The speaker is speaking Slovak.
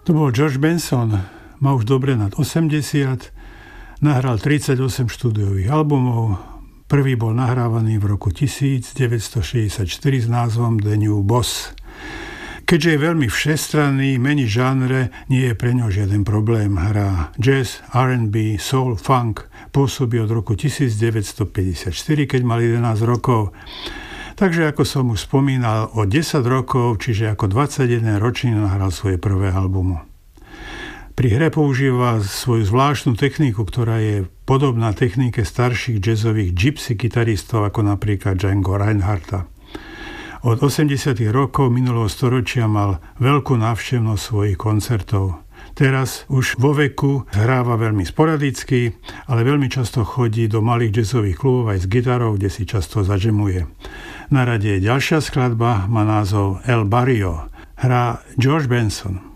To bol George Benson, má už dobre nad 80, nahral 38 štúdiových albumov, prvý bol nahrávaný v roku 1964 s názvom The New Boss. Keďže je veľmi všestranný, mení žánre, nie je pre ňo žiaden problém. Hrá jazz, R&B, soul, funk, pôsobí od roku 1954, keď mal 11 rokov. Takže ako som už spomínal, o 10 rokov, čiže ako 21 ročný nahral svoje prvé albumy. Pri hre používa svoju zvláštnu techniku, ktorá je podobná technike starších jazzových gypsy gitaristov, ako napríklad Django Reinhardta. Od 80. rokov minulého storočia mal veľkú návštevnosť svojich koncertov. Teraz už vo veku hráva veľmi sporadicky, ale veľmi často chodí do malých jazzových klubov aj s gitarou, kde si často zadžemuje. Na rade je ďalšia skladba, má názov El Barrio. Hrá George Benson.